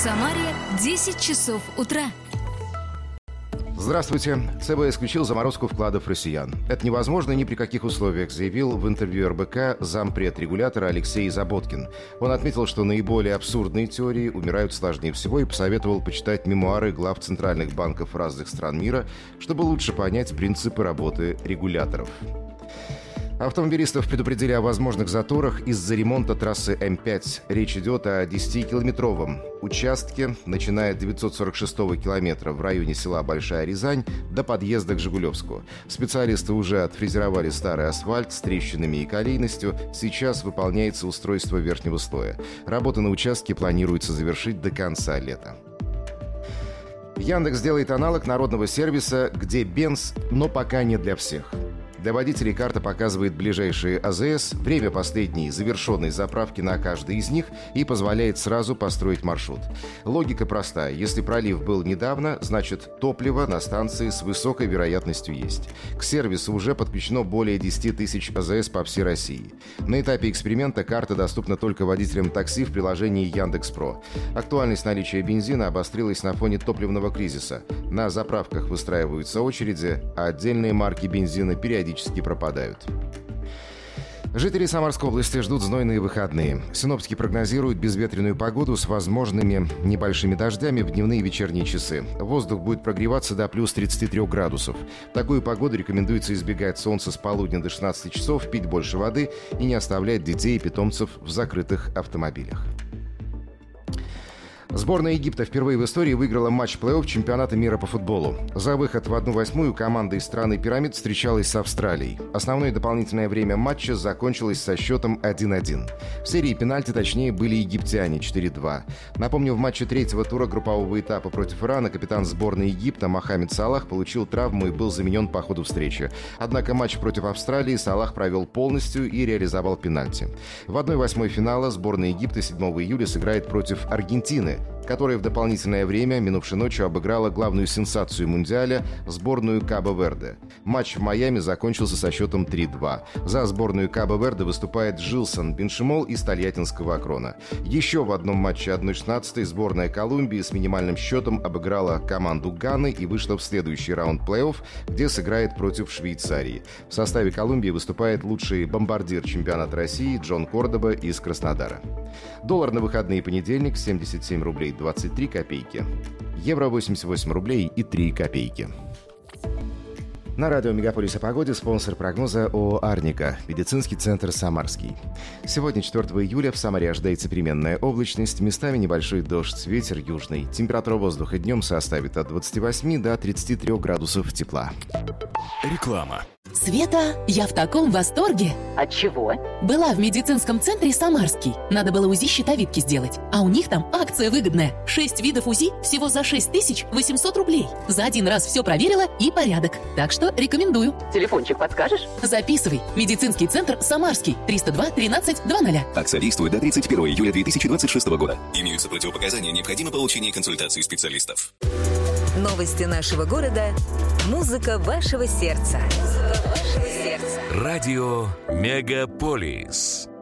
Самаре 10 часов утра. Здравствуйте. ЦБ исключил заморозку вкладов россиян. Это невозможно ни при каких условиях, заявил в интервью РБК зампред регулятора Алексей Заботкин. Он отметил, что наиболее абсурдные теории умирают сложнее всего и посоветовал почитать мемуары глав центральных банков разных стран мира, чтобы лучше понять принципы работы регуляторов. Автомобилистов предупредили о возможных заторах из-за ремонта трассы М5. Речь идет о 10-километровом участке, начиная от 946-го километра в районе села Большая Рязань до подъезда к Жигулевску. Специалисты уже отфрезеровали старый асфальт с трещинами и колейностью. Сейчас выполняется устройство верхнего слоя. Работы на участке планируется завершить до конца лета. Яндекс делает аналог народного сервиса «Где Бенз?», но пока не для всех. Для водителей карта показывает ближайшие АЗС, время последней завершенной заправки на каждой из них и позволяет сразу построить маршрут. Логика простая. Если пролив был недавно, значит топливо на станции с высокой вероятностью есть. К сервису уже подключено более 10 тысяч АЗС по всей России. На этапе эксперимента карта доступна только водителям такси в приложении Яндекс.Про. Актуальность наличия бензина обострилась на фоне топливного кризиса. На заправках выстраиваются очереди, а отдельные марки бензина периодически пропадают. Жители Самарской области ждут знойные выходные. Синоптики прогнозируют безветренную погоду с возможными небольшими дождями в дневные и вечерние часы. Воздух будет прогреваться до плюс 33 градусов. В такую погоду рекомендуется избегать солнца с полудня до 16 часов, пить больше воды и не оставлять детей и питомцев в закрытых автомобилях. Сборная Египта впервые в истории выиграла матч плей-офф чемпионата мира по футболу. За выход в 1/8 команда из страны пирамид встречалась с Австралией. Основное дополнительное время матча закончилось со счетом 1-1. В серии пенальти точнее были египтяне 4-2. Напомню, в матче третьего тура группового этапа против Ирана капитан сборной Египта Мохаммед Салах получил травму и был заменен по ходу встречи. Однако матч против Австралии Салах провел полностью и реализовал пенальти. В 1/8 финала сборная Египта 7 июля сыграет против Аргентины, которая в дополнительное время минувшей ночью обыграла главную сенсацию Мундиаля – сборную Кабо-Верде. Матч в Майами закончился со счетом 3-2. За сборную Кабо-Верде выступает Жилсон Беншимол из Тольяттинского Акрона. Еще в одном матче 1/16 сборная Колумбии с минимальным счетом обыграла команду Ганы и вышла в следующий раунд плей-офф, где сыграет против Швейцарии. В составе Колумбии выступает лучший бомбардир чемпионата России Джон Кордоба из Краснодара. Доллар на выходные понедельник 77 рублей 23 копейки. Евро 88 рублей и 3 копейки. На радио «Мегаполис» о погоде спонсор прогноза ООО «Арника», медицинский центр «Самарский». Сегодня, 4 июля, в Самаре ожидается переменная облачность, местами небольшой дождь, ветер южный. Температура воздуха днем составит от 28 до 33 градусов тепла. Реклама. Света, я в таком восторге. От чего? Была в медицинском центре «Самарский». Надо было УЗИ щитовидки сделать. А у них там акция выгодная. 6 видов УЗИ всего за 6800 рублей. За один раз все проверила и порядок. Так что рекомендую. Телефончик подскажешь? Записывай. Медицинский центр «Самарский». 302 13 20. Акция действует до 31 июля 2026 года. Имеются противопоказания, необходимо получение консультации специалистов. Новости нашего города. Музыка вашего сердца. Радио «Мегаполис».